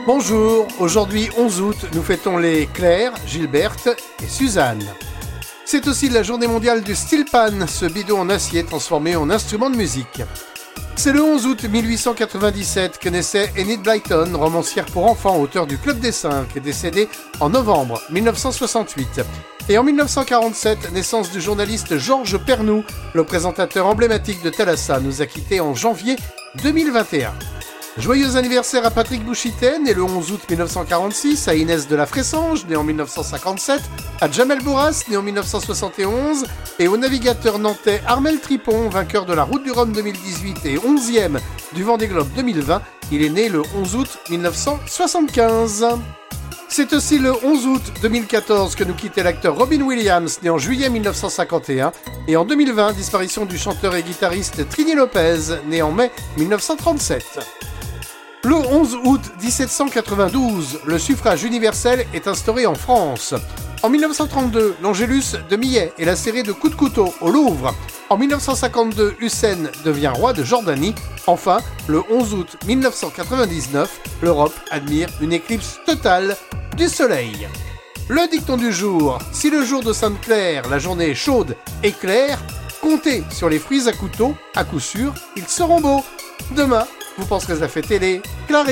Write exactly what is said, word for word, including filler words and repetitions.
Bonjour, aujourd'hui onze août, nous fêtons les Claire, Gilberte et Suzanne. C'est aussi la journée mondiale du steel pan, ce bidon en acier transformé en instrument de musique. C'est le onze août mille huit cent quatre-vingt-dix-sept que naissait Enid Blyton, romancière pour enfants, auteure du Club des Cinq, décédée en novembre mille neuf cent soixante-huit. Et en mille neuf cent quarante-sept, naissance du journaliste Georges Pernou, le présentateur emblématique de Thalassa, nous a quittés en janvier deux mille vingt et un. Joyeux anniversaire à Patrick Bouchité, né le onze août mille neuf cent quarante-six, à Inès de la Fressange, né en mille neuf cent cinquante-sept, à Jamel Bourras, né en mille neuf cent soixante et onze, et au navigateur nantais Armel Tripon, vainqueur de la Route du Rhum deux mille dix-huit et onzième du Vendée Globe deux mille vingt. Il est né le onze août mille neuf cent soixante-quinze. C'est aussi le onze août deux mille quatorze que nous quittait l'acteur Robin Williams, né en juillet mille neuf cent cinquante et un, et en deux mille vingt, disparition du chanteur et guitariste Trini Lopez, né en mai mille neuf cent trente-sept. Le onze août dix-sept cent quatre-vingt-douze, le suffrage universel est instauré en France. En mille neuf cent trente-deux, l'Angélus de Millet est lacéré de coups de couteau au Louvre. En mille neuf cent cinquante-deux, Hussein devient roi de Jordanie. Enfin, le onze août mille neuf cent quatre-vingt-dix-neuf, l'Europe admire une éclipse totale du soleil. Le dicton du jour: si le jour de Sainte-Claire, la journée est chaude et claire, comptez sur les fruits à couteau, à coup sûr, ils seront beaux. Demain, vous penserez à fêter les Clarets.